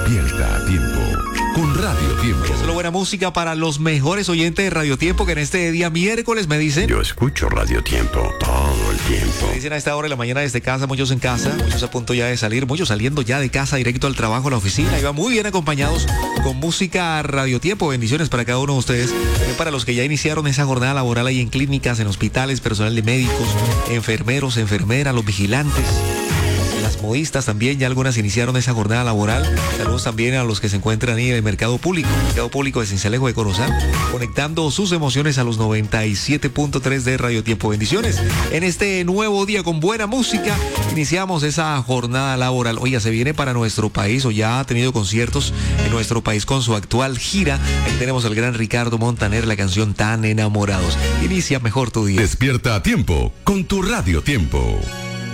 Despierta a tiempo con Radio Tiempo. Es solo buena música para los mejores oyentes de Radio Tiempo que en este día miércoles me dicen. Yo escucho Radio Tiempo todo el tiempo. Me dicen a esta hora de la mañana desde casa, muchos en casa, muchos a punto ya de salir, muchos saliendo ya de casa directo al trabajo, a la oficina. Y van muy bien acompañados con música Radio Tiempo. Bendiciones para cada uno de ustedes. También para los que ya iniciaron esa jornada laboral ahí en clínicas, en hospitales, personal de médicos, enfermeros, enfermeras, los vigilantes. Las modistas también, ya algunas iniciaron esa jornada laboral. Saludos también a los que se encuentran ahí en el mercado público de Cincelejo de Corozal, conectando sus emociones a los 97.3 de Radio Tiempo. Bendiciones. En este nuevo día con buena música, iniciamos esa jornada laboral. Oiga, se viene para nuestro país o ya ha tenido conciertos en nuestro país con su actual gira. Aquí tenemos al gran Ricardo Montaner, la canción Tan Enamorados. Inicia mejor tu día. Despierta a tiempo con tu Radio Tiempo.